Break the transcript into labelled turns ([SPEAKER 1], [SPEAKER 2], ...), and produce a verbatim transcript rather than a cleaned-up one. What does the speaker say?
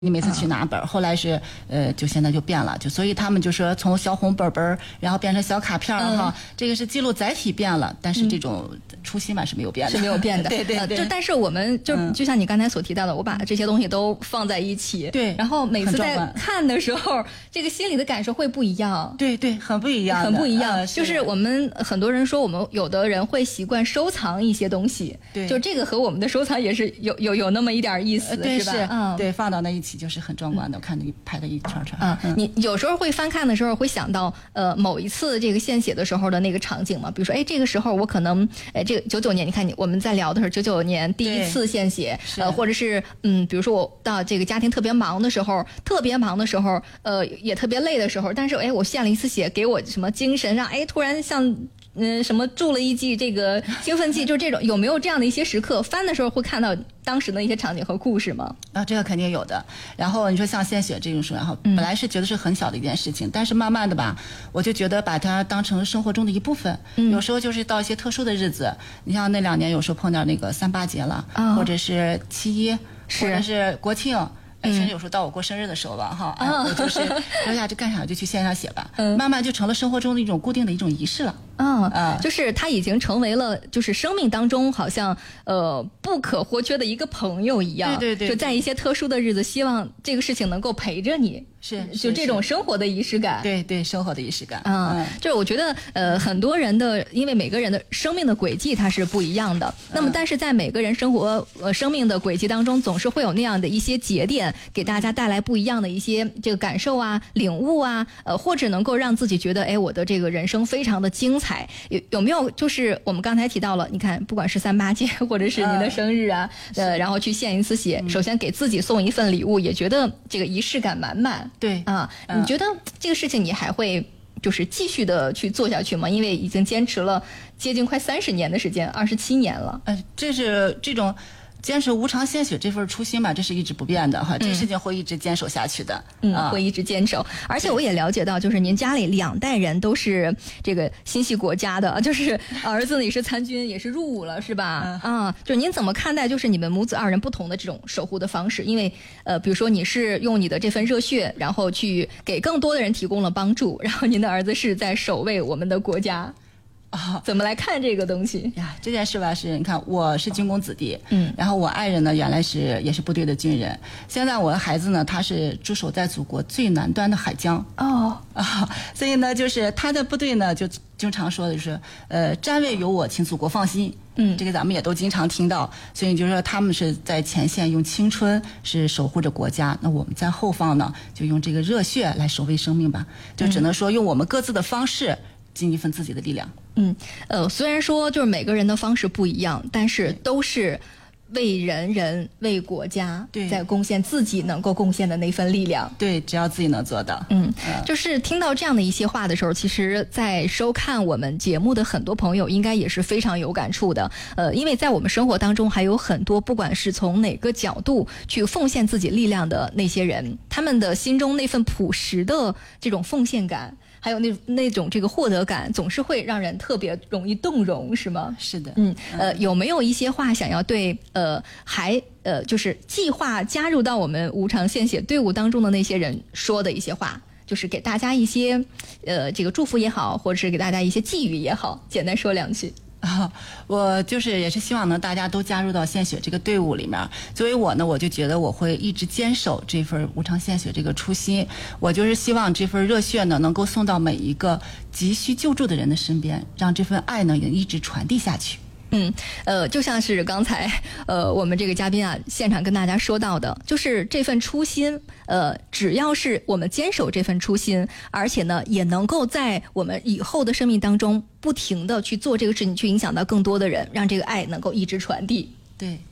[SPEAKER 1] 你每次去拿本，后来是呃，就现在就变了，就所以他们就说从小红本本，然后变成小卡片哈、嗯，这个是记录载体变了，但是这种初心吧是没有变的，
[SPEAKER 2] 是没有变的。
[SPEAKER 1] 对对对、
[SPEAKER 2] 呃。就但是我们就、嗯、就像你刚才所提到的，我把这些东西都放在一起，
[SPEAKER 1] 对，
[SPEAKER 2] 然后每次在看的时候，这个心里的感受会不一样。
[SPEAKER 1] 对对，很不一样，
[SPEAKER 2] 很不一样。
[SPEAKER 1] 呃、
[SPEAKER 2] 就是我们很多人说，我们有的人会习惯收藏一些东西，
[SPEAKER 1] 对，
[SPEAKER 2] 就这个和我们的收藏也是有有有那么一点意思，
[SPEAKER 1] 呃、对
[SPEAKER 2] 是吧？
[SPEAKER 1] 是
[SPEAKER 2] 嗯，
[SPEAKER 1] 对，放到那一起就是很壮观的。嗯我看那拍的一串串
[SPEAKER 2] 啊、嗯，你有时候会翻看的时候会想到，呃，某一次这个献血的时候的那个场景嘛，比如说，哎，这个时候我可能，哎，这个九九年，你看你我们在聊的是九九年第一次献血，呃，或者是嗯，比如说我到这个家庭特别忙的时候，特别忙的时候，呃，也特别累的时候，但是哎，我献了一次血，给我什么精神上，哎，突然像。嗯，什么注了一剂这个兴奋剂，就这种有没有这样的一些时刻？翻的时候会看到当时的一些场景和故事吗？
[SPEAKER 1] 啊，这个肯定有的。然后你说像献血这种事，然后本来是觉得是很小的一件事情，嗯、但是慢慢的吧，我就觉得把它当成生活中的一部分。嗯、有时候就是到一些特殊的日子，你像那两年有时候碰到那个三八节了，哦、或者是七一，或者是国庆。哎，甚至有时候到我过生日的时候吧，哈、嗯，哎，我就是说呀，这干啥就去献上血吧，嗯，慢慢就成了生活中的一种固定的一种仪式了。
[SPEAKER 2] 嗯啊，就是它已经成为了，就是生命当中好像呃不可或缺的一个朋友一样。
[SPEAKER 1] 对对对，
[SPEAKER 2] 就在一些特殊的日子，希望这个事情能够陪着你。
[SPEAKER 1] 是，
[SPEAKER 2] 就这种生活的仪式感。
[SPEAKER 1] 对对，生活的仪式感。
[SPEAKER 2] 嗯，嗯就是我觉得呃很多人的，因为每个人的生命的轨迹它是不一样的。嗯、那么，但是在每个人生活呃生命的轨迹当中，总是会有那样的一些节点，给大家带来不一样的一些这个感受啊、领悟啊，呃，或者能够让自己觉得，哎，我的这个人生非常的精彩。有有没有就是我们刚才提到了，你看，不管是三八节或者是您的生日啊，嗯、呃，然后去献一次血，嗯、首先给自己送一份礼物，也觉得这个仪式感满满。
[SPEAKER 1] 对
[SPEAKER 2] 啊，你觉得这个事情你还会就是继续的去做下去吗？因为已经坚持了接近快三十年的时间，二十七年了。
[SPEAKER 1] 呃，这是这种坚持无偿献血这份初心吧，这是一直不变的哈，这事情会一直坚守下去的。
[SPEAKER 2] 嗯，啊、会一直坚守。而且我也了解到，就是您家里两代人都是这个心系国家的，就是儿子呢也是参军，也是入伍了，是吧？嗯、啊，就是您怎么看待就是你们母子二人不同的这种守护的方式？因为呃，比如说你是用你的这份热血，然后去给更多的人提供了帮助，然后您的儿子是在守卫我们的国家。啊，怎么来看这个东西
[SPEAKER 1] 呀？这件事吧，是你看，我是军工子弟，嗯，然后我爱人呢，原来是也是部队的军人，现在我的孩子呢，他是驻守在祖国最南端的海疆，哦啊，所以呢，就是他的部队呢，就经常说的就是，呃，站位有我，请祖国放心，嗯，这个咱们也都经常听到，所以就是说他们是在前线用青春是守护着国家，那我们在后方呢，就用这个热血来守卫生命吧，就只能说用我们各自的方式。尽一份自己的力量。
[SPEAKER 2] 嗯，呃，虽然说就是每个人的方式不一样，但是都是为人人为国家在贡献自己能够贡献的那份力量。
[SPEAKER 1] 对，只要自己能做到。
[SPEAKER 2] 嗯，呃、就是听到这样的一些话的时候，其实在收看我们节目的很多朋友应该也是非常有感触的。呃，因为在我们生活当中还有很多不管是从哪个角度去奉献自己力量的那些人，他们的心中那份朴实的这种奉献感。还有那那种这个获得感，总是会让人特别容易动容，是吗？
[SPEAKER 1] 是的，
[SPEAKER 2] 嗯，呃，有没有一些话想要对呃还呃就是计划加入到我们无偿献血队伍当中的那些人说的一些话？就是给大家一些呃这个祝福也好，或者是给大家一些寄语也好，简单说两句。
[SPEAKER 1] 啊，我就是也是希望呢，大家都加入到献血这个队伍里面。作为我呢，我就觉得我会一直坚守这份无偿献血这个初心。我就是希望这份热血呢，能够送到每一个急需救助的人的身边，让这份爱呢也一直传递下去。
[SPEAKER 2] 嗯，呃，就像是刚才呃我们这个嘉宾啊现场跟大家说到的，就是这份初心，呃，只要是我们坚守这份初心，而且呢也能够在我们以后的生命当中不停的去做这个事情，去影响到更多的人，让这个爱能够一直传递。
[SPEAKER 1] 对。